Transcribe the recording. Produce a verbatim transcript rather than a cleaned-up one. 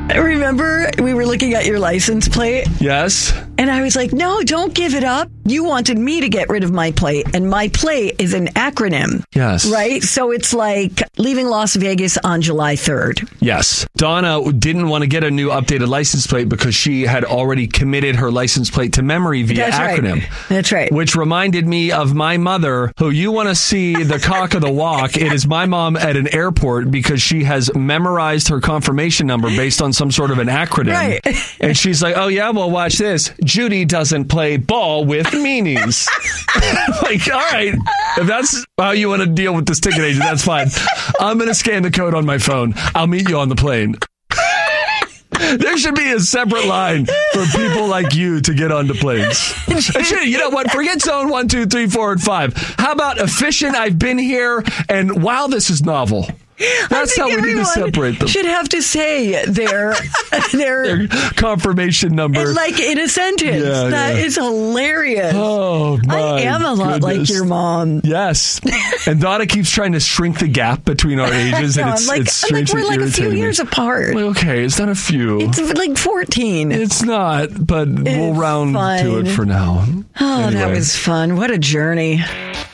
Remember, we were looking at your license plate? Yes. And I was like, no, don't give it up. You wanted me to get rid of my plate, and my plate is an acronym. Yes. Right? So it's like leaving Las Vegas on July third. Yes. Donna didn't want to get a new updated license plate because she had already committed her license plate to memory via That's acronym. Right. That's right. Which reminded me of my mother, who you want to see the cock of the walk. It is my mom at an airport because she has memorized her confirmation number based on some sort of an acronym. Right. And she's like, oh, yeah, well, watch this. Judy doesn't play ball with meanies. Like, all right, if that's how you want to deal with this ticket agent, that's fine. I'm going to scan the code on my phone. I'll meet you on the plane. There should be a separate line for people like you to get onto planes. You know what? Forget zone one, two, three, four, and five. How about efficient? I've been here, and wow, this is novel. That's how we need to separate them. Should have to say their their, their confirmation number, like in a sentence. Yeah, that yeah. is hilarious. Oh my! I am a lot goodness. like your mom. Yes, and Donna keeps trying to shrink the gap between our ages, and it's like, it's strangely like we're like a few me. years apart. Well, okay, it's not a few. It's like fourteen. It's not, but it's we'll round fine. to it for now. Oh, anyway. That was fun. What a journey.